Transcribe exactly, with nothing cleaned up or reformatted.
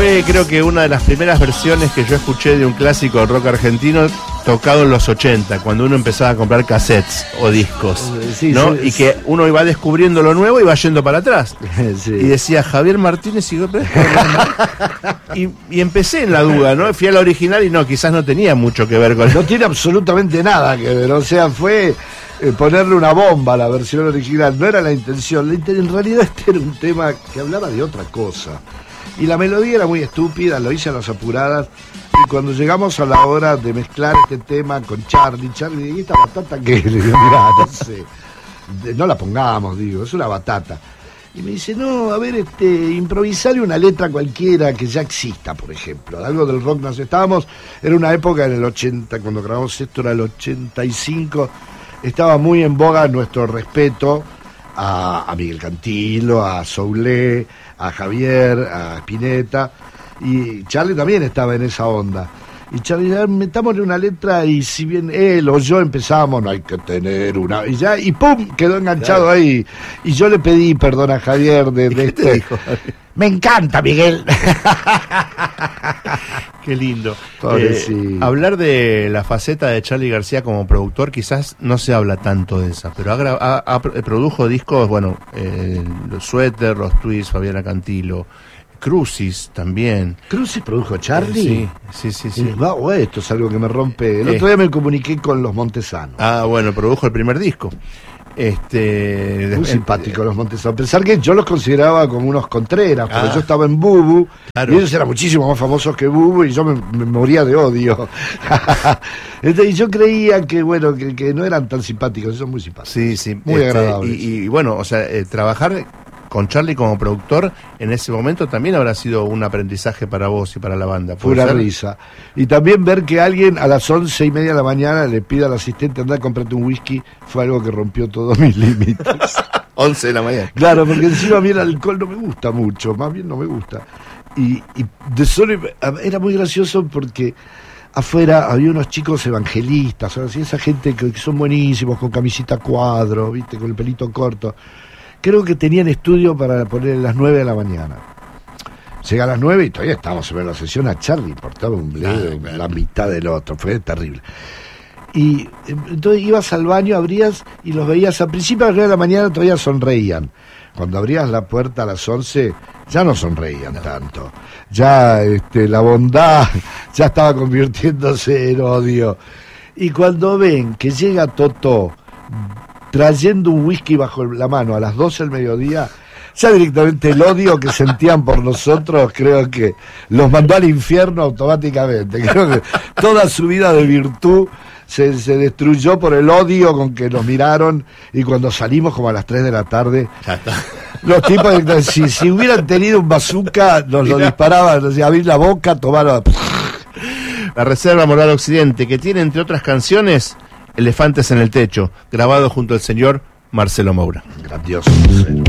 fue, creo que una de las primeras versiones que yo escuché de un clásico del rock argentino tocado en los ochenta, cuando uno empezaba a comprar cassettes o discos, sí, ¿no? Sí, y que uno iba descubriendo lo nuevo y va yendo para atrás. Sí. Y decía Javier Martínez y yo, y, y empecé en la duda, ¿no? Fui a la original y no, quizás no tenía mucho que ver con... No tiene absolutamente nada que ver, o sea, fue eh, ponerle una bomba a la versión original, no era la intención, la inten- en realidad este era un tema que hablaba de otra cosa. Y la melodía era muy estúpida, lo hice a las apuradas. Y cuando llegamos a la hora de mezclar este tema con Charlie, Charlie, ¿y esta batata qué? Le digo, mirá, no sé, no la pongamos, digo, es una batata. Y me dice, no, a ver, este, improvisarle una letra cualquiera que ya exista, por ejemplo, algo del rock. Nos estábamos, era una época en el ochenta, cuando grabamos esto era el ochenta y cinco, estaba muy en boga nuestro respeto a, a Miguel Cantilo, a Soulé, a Javier, a Spinetta, y Charlie también estaba en esa onda. Y Charlie, metámosle una letra, y si bien él o yo empezamos, no hay que tener una, y ya, y pum, quedó enganchado, claro, ahí. Y yo le pedí perdón a Javier de, de este. Dijo? Me encanta, Miguel. Qué lindo. Eh, sí. Hablar de la faceta de Charly García como productor, quizás no se habla tanto de esa, pero ha, gra- ha, ha produjo discos, bueno, eh, Los Suéter, Los Twists, Fabiana Cantilo, Crucis también. ¿Crucis produjo Charly? Eh, sí, sí, sí. sí. Va, oh, esto es algo que me rompe. El eh. otro día me comuniqué con los Montesanos. Ah, bueno, produjo el primer disco. Este, muy simpático eh, los Montesanos. Pensar que yo los consideraba como unos Contreras, porque ah, yo estaba en Bubu, claro, y ellos eran muchísimo más famosos que Bubu, y yo me, me moría de odio. Entonces, y yo creía que, bueno, que, que no eran tan simpáticos, son muy simpáticos. Sí, sí. Muy este, agradables. Y, y bueno, o sea, eh, trabajar con Charly como productor en ese momento también habrá sido un aprendizaje para vos y para la banda. Pura risa. Y también ver que alguien a las once y media de la mañana le pida al asistente andar a comprarte un whisky fue algo que rompió todos mis límites. once de la mañana. Claro, porque encima a mí el alcohol no me gusta mucho, más bien no me gusta. Y, y de solo, era muy gracioso porque afuera había unos chicos evangelistas, así, esa gente que, que son buenísimos, con camisita cuadro, viste, con el pelito corto. Creo que tenían estudio para poner a las nueve de la mañana. Llega a las nueve y todavía estábamos en la sesión a Charly, portaba un bledo, claro, la mitad del otro, fue terrible. Y entonces ibas al baño, abrías y los veías, al principio a las nueve de la mañana todavía sonreían. Cuando abrías la puerta a las once, ya no sonreían no. tanto. Ya este, la bondad ya estaba convirtiéndose en odio. Y cuando ven que llega Totó trayendo un whisky bajo la mano a las doce del mediodía, ya directamente el odio que sentían por nosotros, creo que los mandó al infierno automáticamente. Creo que toda su vida de virtud se, se destruyó por el odio con que nos miraron, y cuando salimos como a las tres de la tarde, ya está. Los tipos, si, si hubieran tenido un bazooka, nos lo disparaban, nos abrir la boca, tomaron... La Reserva Moral Occidente, que tiene entre otras canciones Elefantes en el Techo, grabado junto al señor Marcelo Moura. Grandioso.